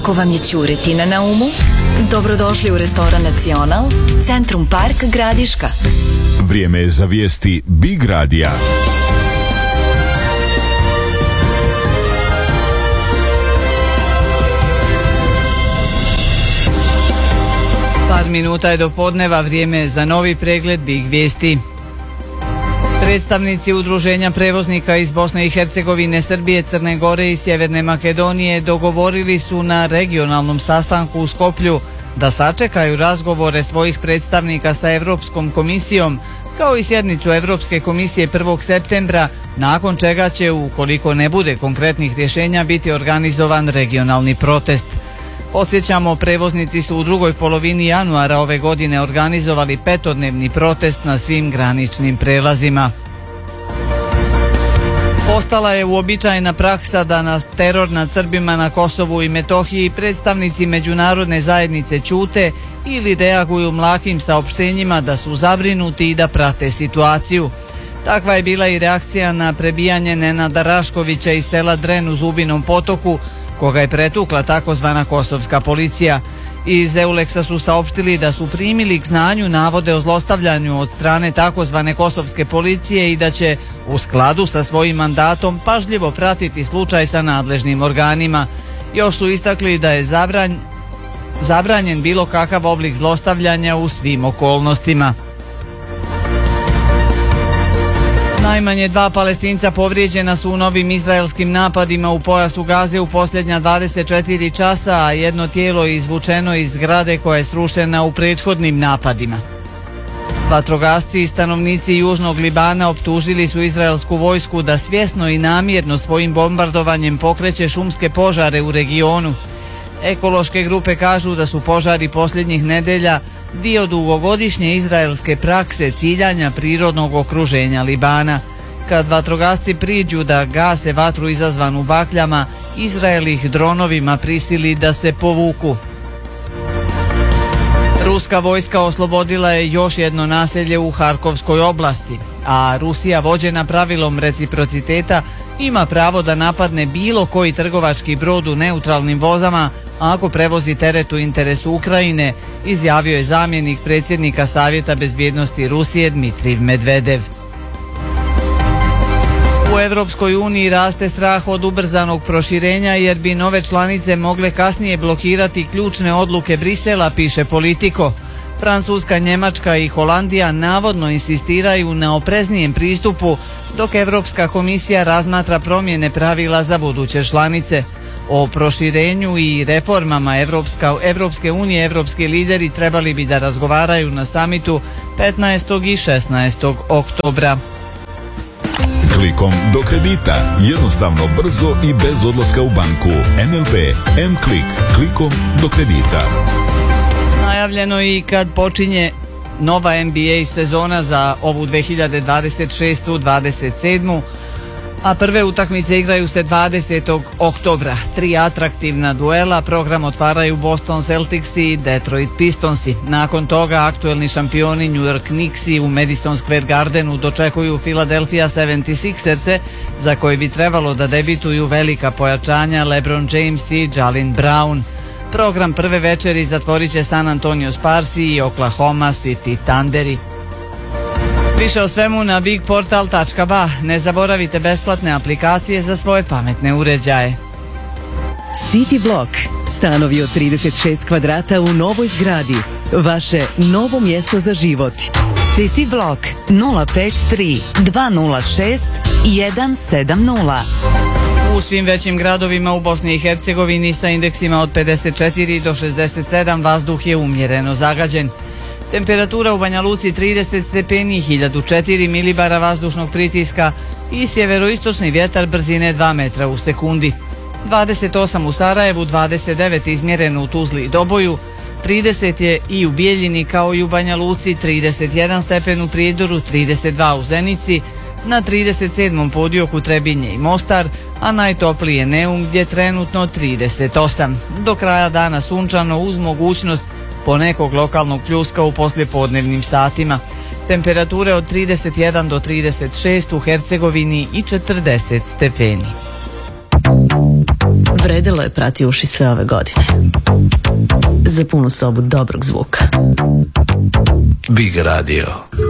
Ako vam je ćuretina na umu, dobrodošli u restoran Nacional, Centrum Park Gradiška. Vrijeme je za vijesti Big Radija. Par minuta je do podneva, vrijeme je za novi pregled Big vijesti. Predstavnici udruženja prevoznika iz Bosne i Hercegovine, Srbije, Crne Gore i Sjeverne Makedonije dogovorili su na regionalnom sastanku u Skoplju da sačekaju razgovore svojih predstavnika sa Europskom komisijom, kao i sjednicu Europske komisije 1. septembra, nakon čega će, ukoliko ne bude konkretnih rješenja, biti organizovan regionalni protest. Podsjećamo, prevoznici su u drugoj polovini januara ove godine organizovali 5-dnevni protest na svim graničnim prelazima. Postala je uobičajena praksa da na teror nad Srbima na Kosovu i Metohiji predstavnici međunarodne zajednice ćute ili reaguju mlakim saopštenjima da su zabrinuti i da prate situaciju. Takva je bila i reakcija na prebijanje Nenada Raškovića iz sela Dren u Zubinom Potoku, koga je pretukla takozvana kosovska policija. Iz Euleksa su saopštili da su primili k znanju navode o zlostavljanju od strane takozvane kosovske policije i da će u skladu sa svojim mandatom pažljivo pratiti slučaj sa nadležnim organima. Još su istakli da je zabranjen bilo kakav oblik zlostavljanja u svim okolnostima. Najmanje 2 Palestinca povrijeđena su u novim izraelskim napadima u pojasu Gaze u posljednja 24 časa, a jedno tijelo je izvučeno iz zgrade koja je srušena u prethodnim napadima. Vatrogasci i stanovnici južnog Libana optužili su izraelsku vojsku da svjesno i namjerno svojim bombardovanjem pokreće šumske požare u regionu. Ekološke grupe kažu da su požari posljednjih nedelja dio dugogodišnje izraelske prakse ciljanja prirodnog okruženja Libana. Kad vatrogasci priđu da gase vatru izazvanu bakljama, Izrael ih dronovima prisili da se povuku. Ruska vojska oslobodila je još jedno naselje u Harkovskoj oblasti, a Rusija, vođena pravilom reciprociteta, ima pravo da napadne bilo koji trgovački brod u neutralnim vozama ako prevozi teret u interesu Ukrajine, izjavio je zamjenik predsjednika Savjeta bezbjednosti Rusije Dmitrij Medvedev. U Europskoj uniji raste strah od ubrzanog proširenja jer bi nove članice mogle kasnije blokirati ključne odluke Brisela, piše Politico. Francuska, Njemačka i Holandija navodno insistiraju na opreznijem pristupu, dok Europska komisija razmatra promjene pravila za buduće članice. O proširenju i reformama Evropske unije evropski lideri trebali bi da razgovaraju na samitu 15. i 16. oktobra. Klikom do kredita. Jednostavno, brzo i bez odlaska u banku. NLB M-Klik. Klikom do kredita. Najavljeno i kad počinje nova NBA sezona za ovu 2026-27, a prve utakmice igraju se 20. oktobra. 3 atraktivna duela program otvaraju Boston Celticsi i Detroit Pistonsi. Nakon toga aktuelni šampioni New York Knicksi u Madison Square Gardenu dočekuju Philadelphia 76erse, za koji bi trebalo da debituju velika pojačanja LeBron James i Jaylen Brown. Program prve večeri zatvorit će San Antonio Sparsi i Oklahoma City Thunderi. Više o svemu na bigportal.ba. Ne zaboravite besplatne aplikacije za svoje pametne uređaje. City Block. Stanovi od 36 kvadrata u novoj zgradi. Vaše novo mjesto za život. City Block 053 206 170. U svim većim gradovima u Bosni i Hercegovini sa indeksima od 54 do 67 vazduh je umjereno zagađen. Temperatura u Banja Luci 30 stepeni, 1004 milibara vazdušnog pritiska i sjeveroistočni vjetar brzine 2 metra u sekundi. 28 u Sarajevu, 29 izmjereno u Tuzli i Doboju, 30 je i u Bijeljini kao i u Banja Luci, 31 stepen u Prijedoru, 32 u Zenici, na 37. podioku Trebinje i Mostar, a najtopliji je Neum gdje trenutno 38. Do kraja dana sunčano uz mogućnost ponekog lokalnog pljuska u poslijepodnevnim satima. Temperature od 31 do 36 u Hercegovini i 40 stepeni. Vredelo je prati uši sve ove godine. Za punu sobu dobrog zvuka. Big Radio.